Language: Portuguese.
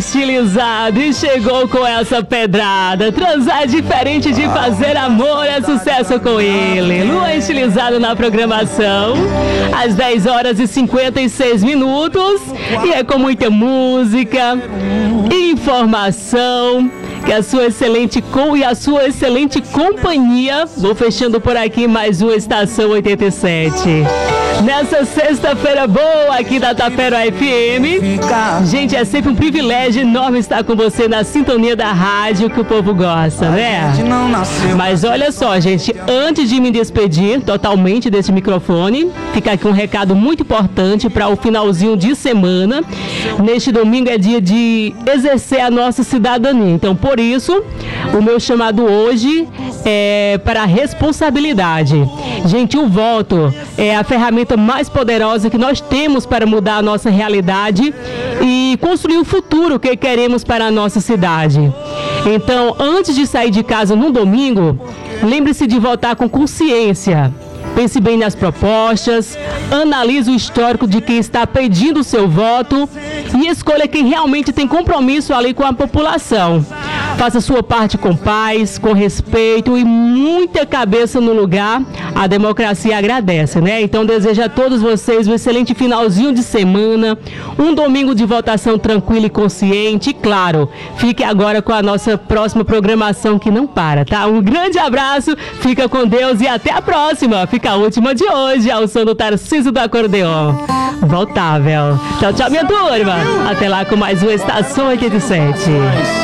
Estilizado e chegou com essa pedrada. Transar diferente de fazer amor é sucesso com ele. Luan Estilizado na programação, às 10 horas e 56 minutos. E é com muita música, informação, que a sua excelente e a sua excelente companhia. Vou fechando por aqui mais uma Estação 87. Nessa sexta-feira boa aqui da Tapera FM. Gente, é sempre um privilégio enorme estar com você na sintonia da rádio que o povo gosta, né? Mas olha só, gente, antes de me despedir totalmente desse microfone, fica aqui um recado muito importante para o finalzinho de semana. Neste domingo é dia de exercer a nossa cidadania. Então, por isso, o meu chamado hoje é para a responsabilidade. Gente, o voto é a ferramenta mais poderosa que nós temos para mudar a nossa realidade e construir o futuro que queremos para a nossa cidade. Então, antes de sair de casa no domingo, lembre-se de votar com consciência. Pense bem nas propostas, analise o histórico de quem está pedindo o seu voto e escolha quem realmente tem compromisso ali com a população. Faça sua parte com paz, com respeito e muita cabeça no lugar. A democracia agradece, né? Então desejo a todos vocês um excelente finalzinho de semana, um domingo de votação tranquilo e consciente. E claro, fique agora com a nossa próxima programação que não para, tá? Um grande abraço, fica com Deus e até a próxima. Fica a última de hoje, ao som do Tarcísio do Acordeon. Voltável. Tchau, tchau, minha turma. Até lá com mais uma Estação 87.